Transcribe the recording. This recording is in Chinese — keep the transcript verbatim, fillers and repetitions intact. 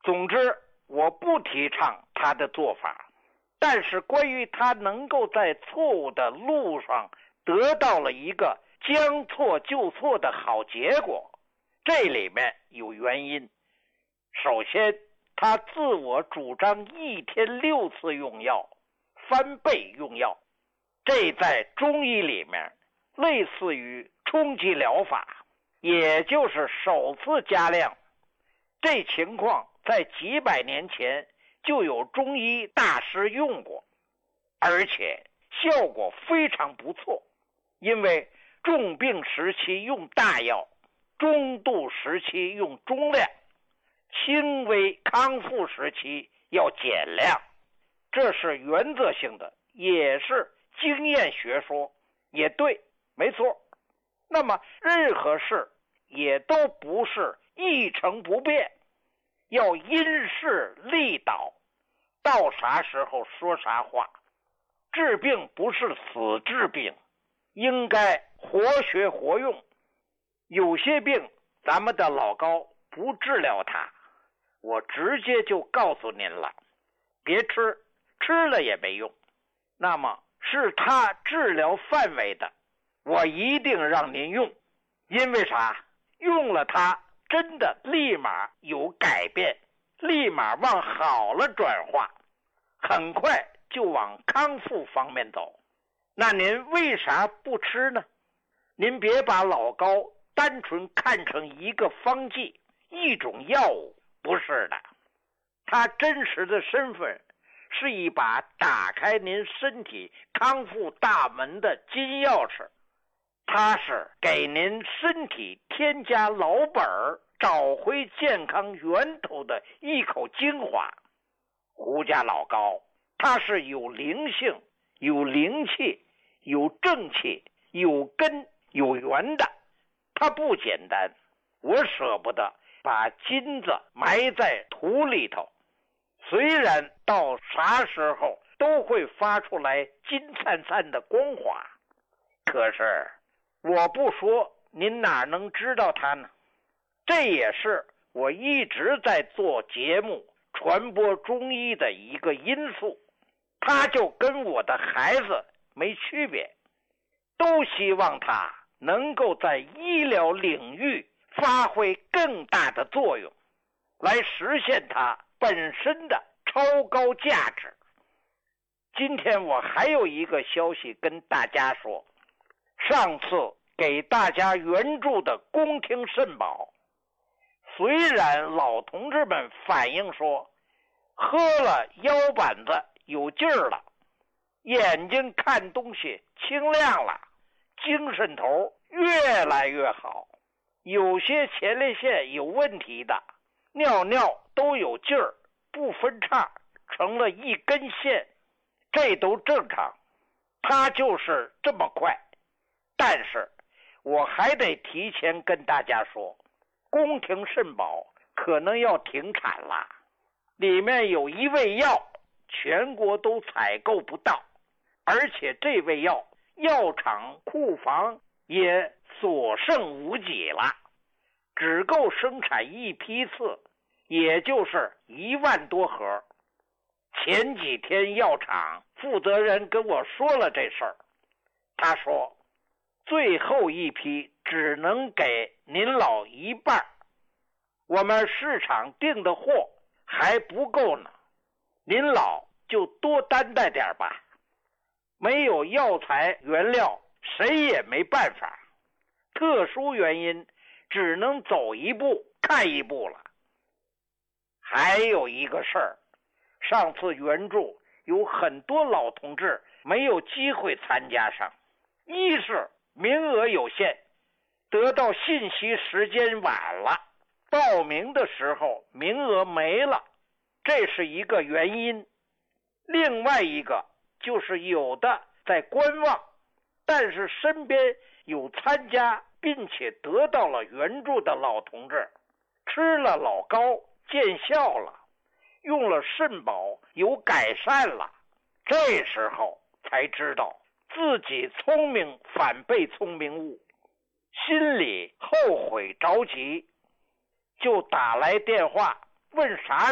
总之，我不提倡他的做法，但是关于他能够在错误的路上得到了一个将错就错的好结果，这里面有原因。首先，他自我主张一天六次用药，翻倍用药，这在中医里面类似于冲击疗法，也就是首次加量。这情况在几百年前就有中医大师用过，而且效果非常不错。因为重病时期用大药，中度时期用中量，轻微康复时期要减量，这是原则性的，也是经验学说，也对，没错。那么任何事也都不是一成不变，要因势利导，到啥时候说啥话。治病不是死治病，应该活学活用。有些病咱们的老高不治疗它，我直接就告诉您了，别吃，吃了也没用。那么是他治疗范围的，我一定让您用。因为啥？用了它真的立马有改变，立马往好了转化，很快就往康复方面走。那您为啥不吃呢？您别把老高单纯看成一个方剂，一种药物，不是的。他真实的身份是一把打开您身体康复大门的金钥匙，它是给您身体添加老本儿，找回健康源头的一口精华。胡家老高，它是有灵性、有灵气、有正气、有根、有源的，它不简单。我舍不得把金子埋在土里头，虽然到啥时候都会发出来金灿灿的光华，可是我不说，您哪能知道它呢？这也是我一直在做节目传播中医的一个因素。他就跟我的孩子没区别，都希望他能够在医疗领域发挥更大的作用，来实现他本身的超高价值。今天我还有一个消息跟大家说，上次给大家援助的宫廷肾宝，虽然老同志们反映说喝了腰板子有劲儿了，眼睛看东西清亮了，精神头越来越好，有些前列腺有问题的尿尿都有劲儿，不分叉，成了一根线，这都正常，它就是这么快。但是我还得提前跟大家说，宫廷肾宝可能要停产了，里面有一味药全国都采购不到，而且这味药药厂库房也所剩无几了，只够生产一批次，也就是一万多盒。前几天药厂负责人跟我说了这事儿，他说最后一批只能给您老一半，我们市场订的货还不够呢，您老就多担待点吧。没有药材原料，谁也没办法，特殊原因只能走一步看一步了。还有一个事儿，上次援助有很多老同志没有机会参加上，一是名额有限，得到信息时间晚了，报名的时候名额没了，这是一个原因。另外一个就是有的在观望，但是身边有参加并且得到了援助的老同志，吃了老高见效了，用了肾宝有改善了，这时候才知道自己聪明反被聪明误，心里后悔着急，就打来电话问啥